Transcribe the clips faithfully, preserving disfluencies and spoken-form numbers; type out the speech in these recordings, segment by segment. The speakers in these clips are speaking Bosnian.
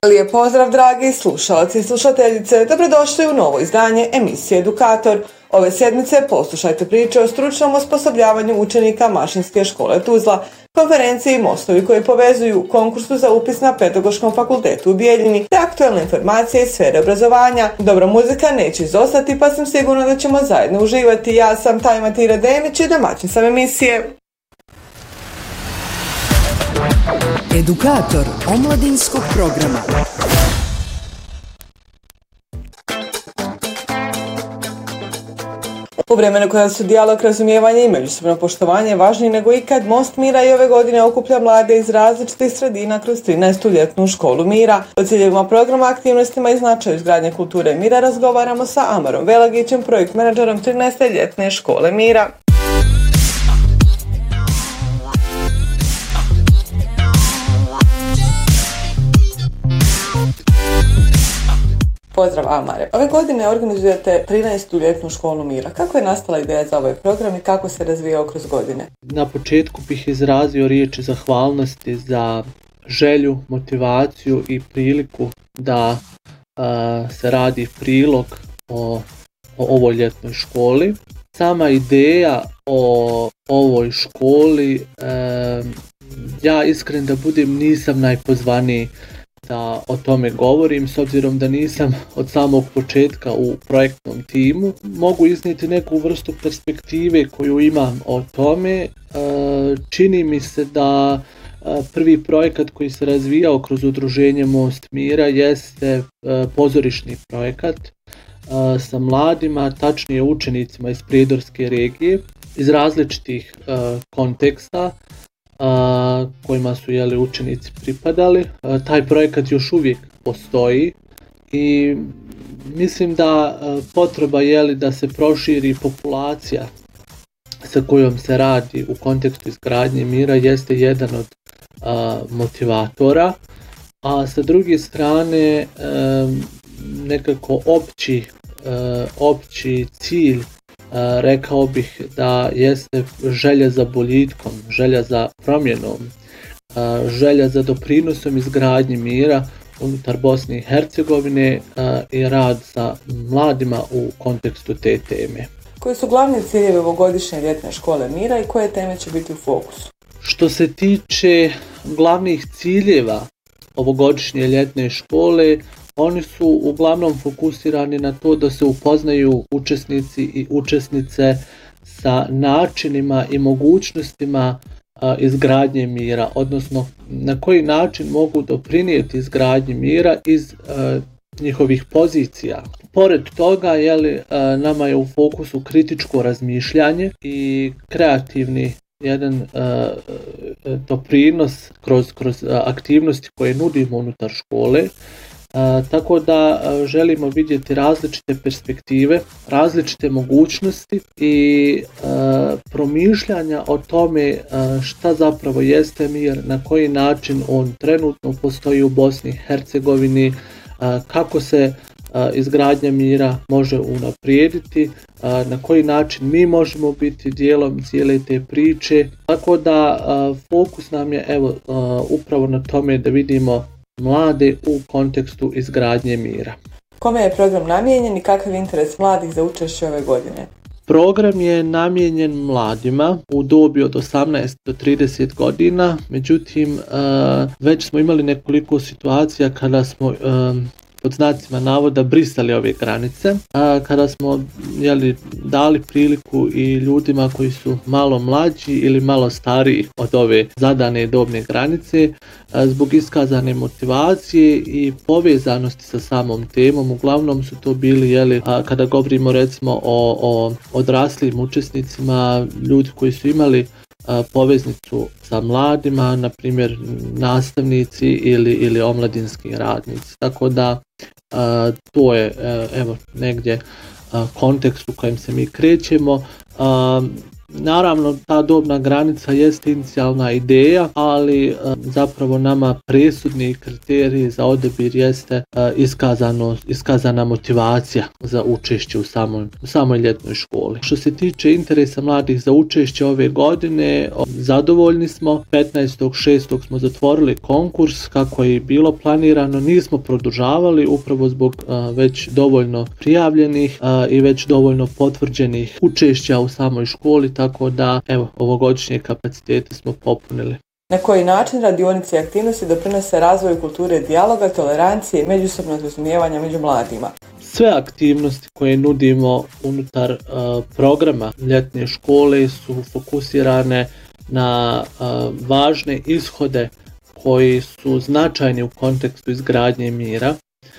Lijep pozdrav dragi slušalci i slušateljice, dobrodošli u novo izdanje emisije Edukator. Ove sedmice poslušajte priče o stručnom osposobljavanju učenika Mašinske škole Tuzla, konferenciji Mostovi koji povezuju, konkursu za upis na Pedagoškom fakultetu u Bijeljini te aktualne informacije iz sfere obrazovanja. Dobra muzika neće izostati pa sam sigurna da ćemo zajedno uživati. Ja sam Tajma Tira Demić i domaćin sam emisije. Edukator omladinskog programa. U vremenu kada su dijalog, razumijevanje i međusobno poštovanje važniji nego ikad, Most mira i ove godine okuplja mlade iz različitih sredina kroz trinaestu ljetnu školu mira. O ciljevima programa, aktivnostima i značaju izgradnje kulture mira razgovaramo sa Amarom Velagićem, projekt menadžerom trinaeste ljetne škole mira. Pozdrav Amare. Ove godine organizujete trinaestu ljetnu školu mira. Kako je nastala ideja za ovaj program i kako se razvijao kroz godine? Na početku bih izrazio riječi zahvalnosti za želju, motivaciju i priliku da a, se radi prilog o, o ovoj ljetnoj školi. Sama ideja o ovoj školi, e, ja iskren da budem nisam najpozvaniji da o tome govorim, s obzirom da nisam od samog početka u projektnom timu. Mogu iznijeti neku vrstu perspektive koju imam o tome. Čini mi se da prvi projekat koji se razvijao kroz udruženje Most mira jeste pozorišni projekat sa mladima, tačnije učenicima iz Prijedorske regije, iz različitih konteksta A, kojima su jeli, učenici pripadali. A, taj projekat još uvijek postoji i mislim da a, potreba jeli, da se proširi populacija sa kojom se radi u kontekstu izgradnje mira jeste jedan od a, motivatora, a sa druge strane a, nekako opći, a, opći cilj Uh, rekao bih da jeste želja za boljitkom, želja za promjenom, uh, želja za doprinosom izgradnje mira unutar Bosne i Hercegovine uh, i rad sa mladima u kontekstu te teme. Koji su glavni ciljevi ovogodišnje ljetne škole mira i koje teme će biti u fokusu? Što se tiče glavnih ciljeva ovogodišnje ljetne škole, oni su uglavnom fokusirani na to da se upoznaju učesnici i učesnice sa načinima i mogućnostima a, izgradnje mira, odnosno na koji način mogu doprinijeti izgradnji mira iz a, njihovih pozicija. Pored toga, jeli, a, nama je u fokusu kritičko razmišljanje i kreativni jedan a, doprinos kroz, kroz aktivnosti koje nudimo unutar škole. Uh, tako da uh, želimo vidjeti različite perspektive, različite mogućnosti i uh, promišljanja o tome uh, šta zapravo jeste mir, na koji način on trenutno postoji u Bosni i Hercegovini, uh, kako se uh, izgradnja mira može unaprijediti, uh, na koji način mi možemo biti dijelom cijele te priče. Tako da uh, fokus nam je evo uh, upravo na tome da vidimo mlade u kontekstu izgradnje mira. Kome je program namijenjen i kakav je interes mladih za učešće ove godine? Program je namijenjen mladima u dobi od osamnaest do trideset godina, međutim već smo imali nekoliko situacija kada smo pod znacima navoda brisali ove granice, a kada smo jeli, dali priliku i ljudima koji su malo mlađi ili malo stariji od ove zadane dobne granice, a, zbog iskazane motivacije i povezanosti sa samom temom. Uglavnom su to bili, jeli, a, kada govorimo recimo o, o odraslim učesnicima, ljudi koji su imali a, poveznicu sa mladima, na primjer nastavnici ili, ili omladinski radnici. Tako da a, to je evo negdje a, kontekst u kojem se mi krećemo. A, Naravno, ta dobna granica jest inicijalna ideja, ali zapravo nama presudni kriterij za odabir jeste iskazano, iskazana motivacija za učešće u samoj, u samoj ljetnoj školi. Što se tiče interesa mladih za učešće ove godine, zadovoljni smo. petnaestog šestog smo zatvorili konkurs kako je bilo planirano, nismo produžavali upravo zbog već dovoljno prijavljenih i već dovoljno potvrđenih učešća u samoj školi, tako da evo ovogodišnje kapacitete smo popunili. Na koji način radionice i aktivnosti doprinose razvoju kulture dijaloga, tolerancije i međusobnog razumijevanja među mladima? Sve aktivnosti koje nudimo unutar uh, programa ljetne škole su fokusirane na uh, važne ishode koji su značajni u kontekstu izgradnje mira.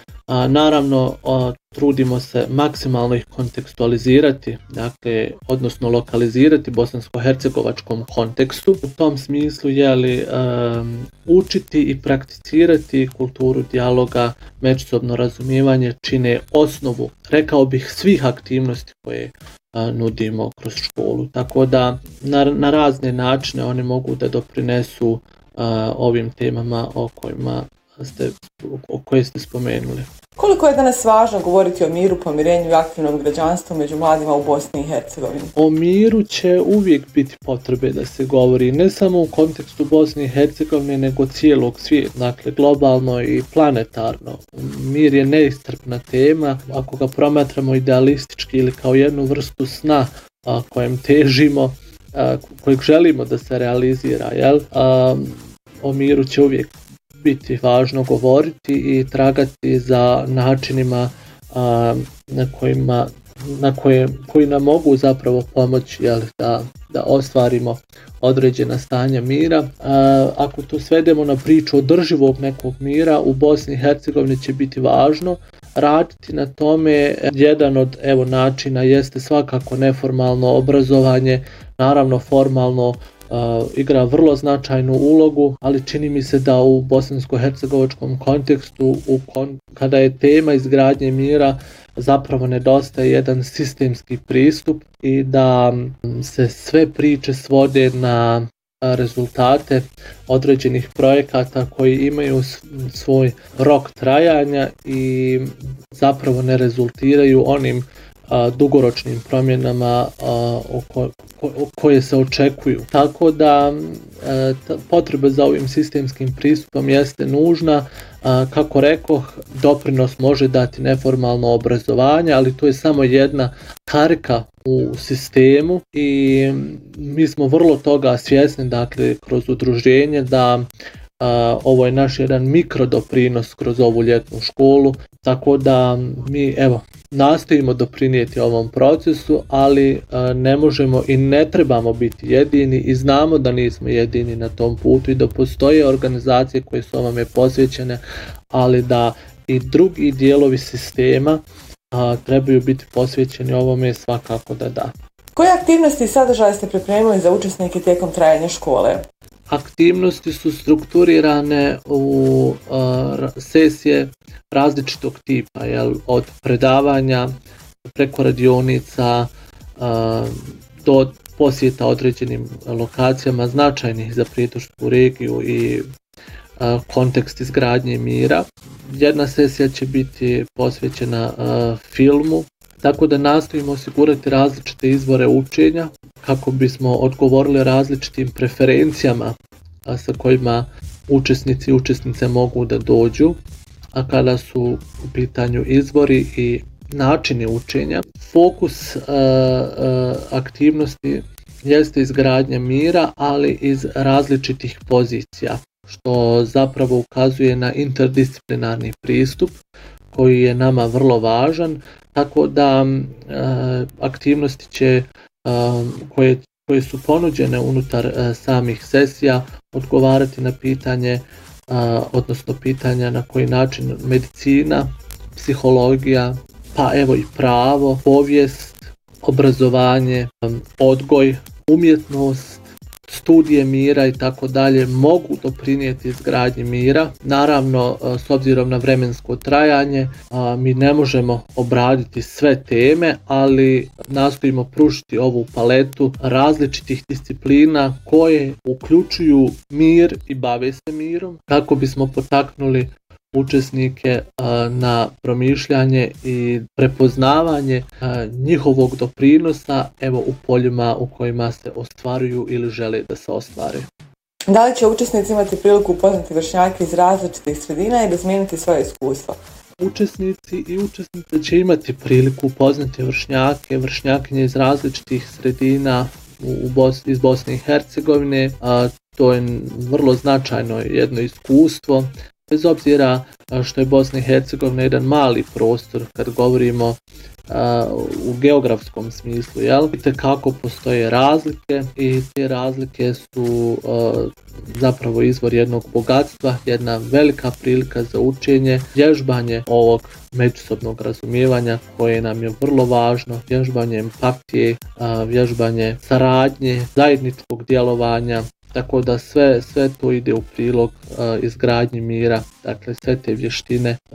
A, naravno, a, trudimo se maksimalno ih kontekstualizirati, dakle, odnosno lokalizirati bosansko-hercegovačkom kontekstu. U tom smislu je li um, učiti i prakticirati kulturu dijaloga, međusobno razumijevanje čine osnovu, rekao bih, svih aktivnosti koje a, nudimo kroz školu. Tako da na, na razne načine oni mogu da doprinesu a, ovim temama o kojima ste, o koje ste spomenuli. Koliko je danas važno govoriti o miru, pomirenju i aktivnom građanstvu među mladima u Bosni i Hercegovini? O miru će uvijek biti potrebe da se govori, ne samo u kontekstu Bosne i Hercegovine, nego cijelog svijeta, dakle globalno i planetarno. Mir je neiscrpna tema, ako ga promatramo idealistički ili kao jednu vrstu sna a, kojem težimo, a, kojeg želimo da se realizira, jel? A, o miru će uvijek biti važno govoriti i tragati za načinima a, na kojima na koje, koji nam mogu zapravo pomoći, jel, da, da ostvarimo određena stanja mira. A, ako to svedemo na priču održivog nekog mira, u Bosni i Hercegovini će biti važno raditi na tome. Jedan od evo načina jeste svakako neformalno obrazovanje, naravno formalno Uh, igra vrlo značajnu ulogu, ali čini mi se da u bosansko-hercegovačkom kontekstu, u kon- kada je tema izgradnje mira, zapravo nedostaje jedan sistemski pristup i da se sve priče svode na rezultate određenih projekata koji imaju svoj rok trajanja i zapravo ne rezultiraju onim a, dugoročnim promjenama a, o ko, ko, koje se očekuju. Tako da a, ta potreba za ovim sistemskim pristupom jeste nužna. A, kako rekoh, doprinos može dati neformalno obrazovanje, ali to je samo jedna karika u sistemu i mi smo vrlo toga svjesni, dakle, kroz udruženje da a, ovo je naš jedan mikrodoprinos kroz ovu ljetnu školu, tako da mi evo nastojimo doprinijeti ovom procesu, ali a, ne možemo i ne trebamo biti jedini i znamo da nismo jedini na tom putu i da postoje organizacije koje su ovome posvećene, ali da i drugi dijelovi sistema a, trebaju biti posvećeni ovome, svakako da da. Koje aktivnosti i sadržaje ste pripremili za učesnike tijekom trajanja škole? Aktivnosti su strukturirane u uh, sesije različitog tipa, jel, od predavanja preko radionica uh, do posjeta određenim lokacijama značajnih za Prijedorsku regiju i uh, kontekst izgradnje mira. Jedna sesija će biti posvećena uh, filmu, tako da nastojimo osigurati različite izvore učenja kako bismo odgovorili različitim preferencijama a, sa kojima učesnici i učesnice mogu da dođu, a kada su u pitanju izvori i načini učenja. Fokus a, a, aktivnosti jeste izgradnja mira, ali iz različitih pozicija, što zapravo ukazuje na interdisciplinarni pristup koji je nama vrlo važan, tako da e, aktivnosti će, e, koje, koje su ponuđene unutar e, samih sesija odgovarati na pitanje, e, odnosno pitanja na koji način medicina, psihologija, pa evo i pravo, povijest, obrazovanje, odgoj, umjetnost, studije mira i tako dalje mogu doprinijeti izgradnji mira. Naravno, s obzirom na vremensko trajanje, mi ne možemo obraditi sve teme, ali nastojimo pružiti ovu paletu različitih disciplina koje uključuju mir i bave se mirom, kako bismo potaknuli učesnike na promišljanje i prepoznavanje njihovog doprinosa evo u poljima u kojima se ostvaruju ili žele da se ostvare. Da li će učesnici imati priliku upoznati vršnjake iz različitih sredina i razmijeniti svoje iskustva? Učesnici i učesnice će imati priliku upoznati vršnjake, vršnjakinje iz različitih sredina u Bos- iz Bosne i Hercegovine. A, to je vrlo značajno jedno iskustvo. Bez obzira što je Bosna i Hercegovina jedan mali prostor kad govorimo uh, u geografskom smislu, jel? Vidite kako postoje razlike i te razlike su uh, zapravo izvor jednog bogatstva, jedna velika prilika za učenje, vježbanje ovog međusobnog razumijevanja koje nam je vrlo važno, vježbanje empatije, uh, vježbanje saradnje, zajedničkog djelovanja. Tako da sve, sve to ide u prilog uh, izgradnji mira, dakle sve te vještine